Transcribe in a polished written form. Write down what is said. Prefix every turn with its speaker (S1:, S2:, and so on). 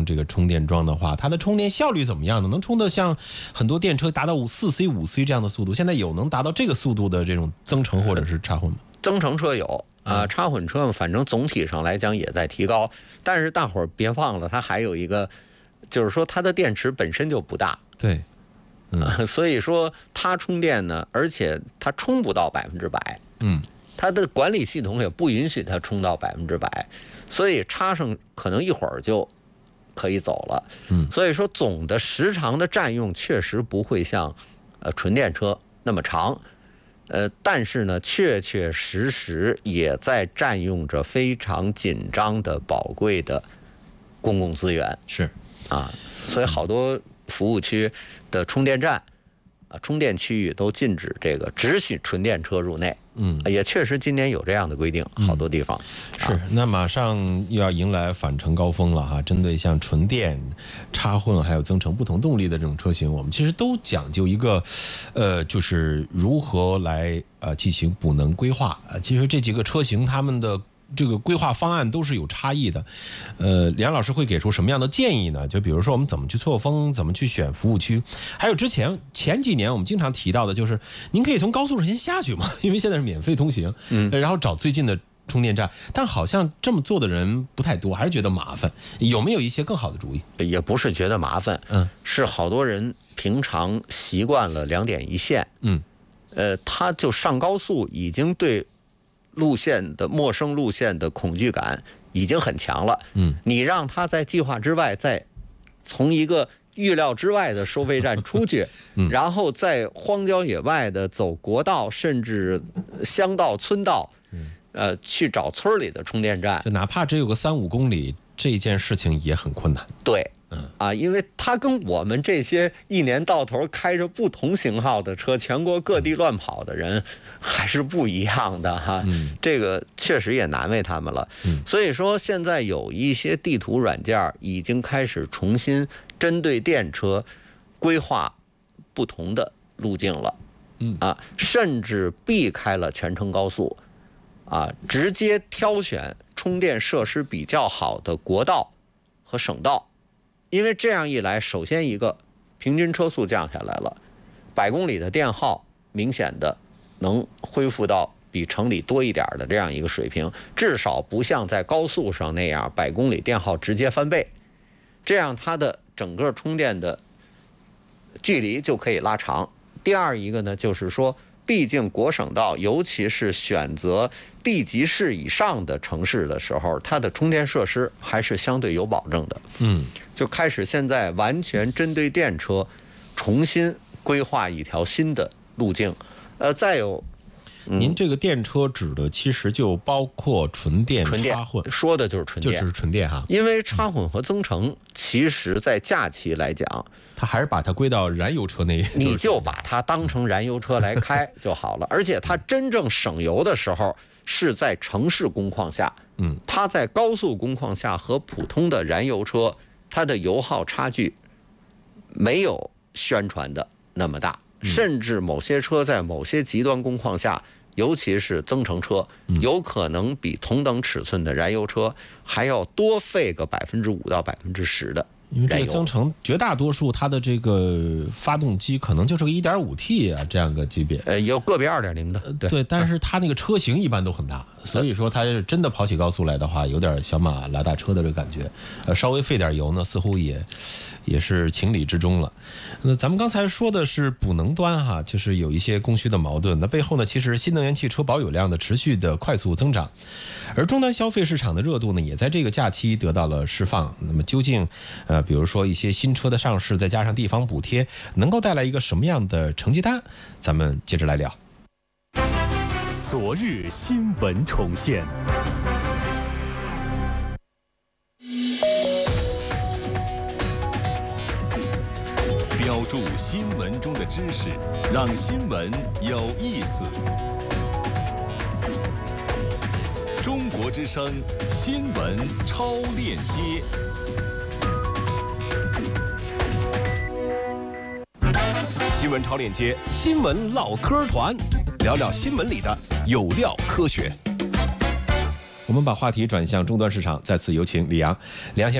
S1: 这个充电桩的话，它的充电效率怎么样呢？能充得像很多电车达到4C、5C 这样的速度？现在有能达到这个速度的这种增程或者是插混吗？
S2: 增程车有啊，插混车反正总体上来讲也在提高，但是大伙儿别忘了，它还有一个，就是说它的电池本身就不大。
S1: 对。
S2: 所以说它充电呢，而且它充不到100%，它的管理系统也不允许它充到100%，所以插上可能一会儿就可以走了。所以说总的时长的占用确实不会像纯电车那么长，但是呢，确确实实也在占用着非常紧张的宝贵的公共资源。
S1: 是
S2: 啊，所以好多服务区的充电站充电区域都禁止这个，只许纯电车入内。也确实今年有这样的规定，好多地方。
S1: 是，那马上又要迎来返程高峰了哈。针对像纯电、插混还有增程不同动力的这种车型，我们其实都讲究一个，就是如何来进行补能规划。其实这几个车型他们的这个规划方案都是有差异的，梁老师会给出什么样的建议呢？就比如说我们怎么去错峰，怎么去选服务区，还有前几年我们经常提到的，就是您可以从高速上先下去嘛，因为现在是免费通行，然后找最近的充电站，但好像这么做的人不太多，还是觉得麻烦。有没有一些更好的主意？
S2: 也不是觉得麻烦，是好多人平常习惯了2点一线，他就上高速已经对路线的陌生路线的恐惧感已经很强了。你让他在计划之外，再从一个预料之外的收费站出去，然后在荒郊野外的走国道，甚至乡道、村道，去找村里的充电站，
S1: 就哪怕只有个3-5公里，这件事情也很困难。
S2: 对。因为它跟我们这些一年到头开着不同型号的车，全国各地乱跑的人还是不一样的哈。这个确实也难为他们了。所以说现在有一些地图软件已经开始重新针对电车规划不同的路径了。甚至避开了全程高速，直接挑选充电设施比较好的国道和省道。因为这样一来，首先一个平均车速降下来了，100公里的电耗明显的能恢复到比城里多一点的这样一个水平，至少不像在高速上那样100公里电耗直接翻倍，这样它的整个充电的距离就可以拉长。第二一个呢，就是说毕竟国省道，尤其是选择地级市以上的城市的时候，它的充电设施还是相对有保证的。就开始现在完全针对电车重新规划一条新的路径。再有，
S1: 您这个电车指的其实就包括纯电、插混，
S2: 说的就是纯电，
S1: 就只是纯电哈。
S2: 因为插混和增程，其实在假期来讲，
S1: 它还是把它归到燃油车那，
S2: 你就把它当成燃油车来开就好了。而且它真正省油的时候是在城市工况下，它在高速工况下和普通的燃油车，它的油耗差距没有宣传的那么大，甚至某些车在某些极端工况下，尤其是增程车，有可能比同等尺寸的燃油车还要多费个5%到10%的。
S1: 因为这个增程绝大多数它的这个发动机可能就是个 1.5T 啊这样个级别，
S2: 有个别2.0的，
S1: 对，但是它那个车型一般都很大，所以说它真的跑起高速来的话，有点小马拉大车的这个感觉，稍微费点油呢，似乎也是情理之中了。那咱们刚才说的是补能端哈，就是有一些供需的矛盾，那背后呢，其实新能源汽车保有量的持续的快速增长，而终端消费市场的热度呢，也在这个假期得到了释放。那么究竟比如说一些新车的上市，再加上地方补贴，能够带来一个什么样的成绩单？咱们接着来聊。
S3: 昨日新闻重现。标注新闻中的知识，让新闻有意思。中国之声新闻超链接。新闻超链接，新闻唠嗑团，聊聊新闻里的有料科学。
S1: 我们把话题转向终端市场，再次有请李阳。